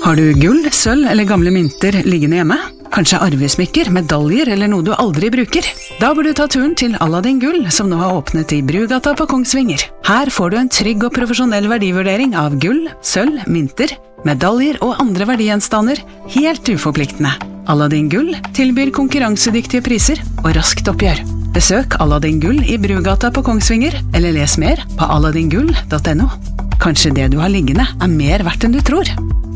Har du gull, sølv eller gamle mynter liggende hjemme? Kanskje arvesmykker, medaljer eller noe du aldri bruker? Da bør du ta turen til Aladdin Gull, som nå har åpnet i Brugata på Kongsvinger. Her får du en trygg og profesjonell verdivurdering av gull, sølv, mynter, medaljer og andre verdigjenstander, helt uforpliktende. Aladdin Gull tilbyr konkurransedyktige priser og raskt oppgjør. Besøk Aladdin Gull i Brugata på Kongsvinger, eller les mer på aladdingull.no. Kanskje det du har liggende mer verdt enn du tror.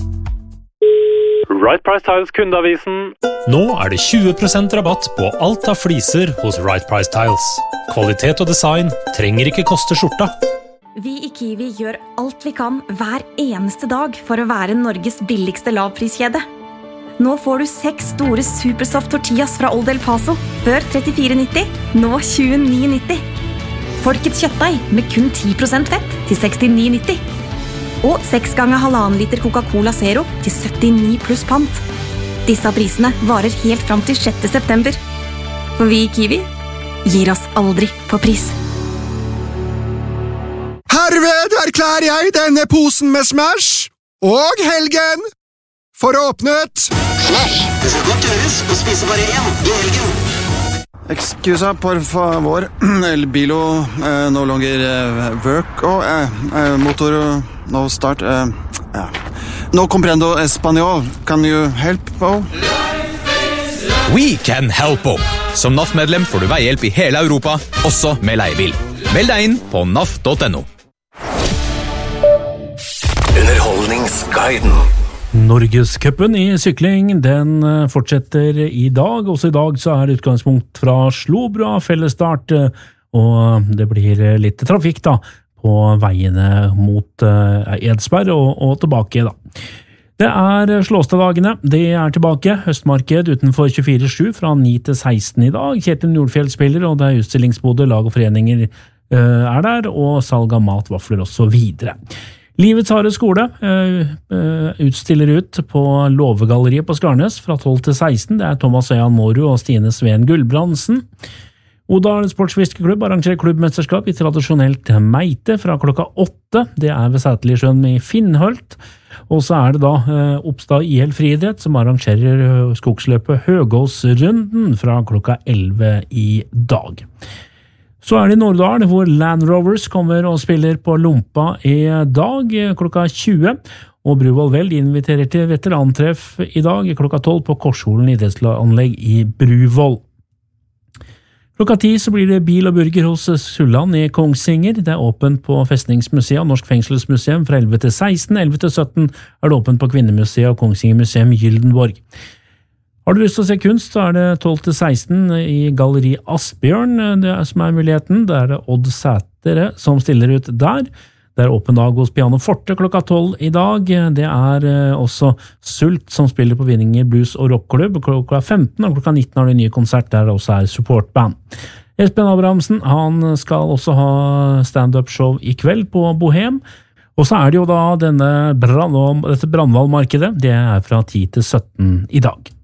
Right Price Tiles kundeavisen. Nå det 20% rabatt på alt av fliser hos Right Price Tiles. Kvalitet og design trenger ikke koste skjorta. Vi i Kiwi gjør alt vi kan hver eneste dag for å være Norges billigste lavpriskjede. Nå får du 6 store Supersoft tortillas fra Old El Paso, før 34,90, nå 29,90. Folkets kjøttdeig med kun 10% fett til 69,90. Og 6 ganger 1,5 liter Coca-Cola Zero til 79 pluss pant. Disse prisene varer helt fram til 6. september. For vi i Kiwi gir oss aldri på pris. Herved erklærer jeg denne posen med Smash og helgen for åpnet. Smash, det skal godt gjøres å spise bare én i helgen. Excusa, por favor. El bilo no longer work. Motor no start. No comprendo español. Can you help? We can help. Som NAF-medlem får du veihjelp i hele Europa, også med leiebil. Meld deg inn på naf.no. Underholdningsguiden. Norgescupen i sykling, den fortsetter i dag. Også i dag så det utgangspunkt fra Slobra fellesstart, og det blir litt trafikk da på veiene mot Edsberg og tilbake da. Det Slåstadagene, det tilbake. Høstmarked utenfor 24/7 fra 9 til 16 i dag. Kjetil Nordfjell spiller, og det utstillingsbode, lag og foreninger der, og salg av mat, vafler og så videre. Livets harde skole utstiller ut på Låvegalleriet på Skarnes fra 12 til 16. Det Thomas Øyan Mårud og Stine Sveen Gullbrandsen. Odal Sportsfiskeklubb arrangerer klubbmesterskap i tradisjonelt meite fra klokka 8. Det ved Sætlisjøen i Finnhølt. Og så det da Oppstad IL Friidrett som arrangerer skogsløpet Høgåsrunden fra klokka 11 i dag. Så det i Norddal, hvor Land Rovers kommer og spiller på Lompa i dag klokka 20, og Bruvoll Veld inviterer til veterantreff i dag klokka 12 på Korsholen idrettsanlegg i Bruvoll. Klokka 10 så blir det bil og burger hos Sulland i Kongsvinger. Det åpent på Festningsmuseet og Norsk Fengselsmuseum fra 11 til 16. 11 til 17 det åpent på Kvinnemuseet og Kongsvinger Museum Gyldenborg. Har du lyst til å se kunst, så det 12 til 16 i Galleri Asbjørn, det som muligheten. Det det Odd Sætere som stiller ut der. Det åpen dag hos Piano Forte klokka 12 i dag. Det også Sult som spiller på Vinninger Blues og Rockklubb klokka 15, og klokka 19 har de nye konsert der det også supportband. Espen Abrahamsen, han skal også ha stand-up-show i kveld på Bohem. Og så det jo da dette Brandvalmarkedet, det fra 10 til 17 i dag.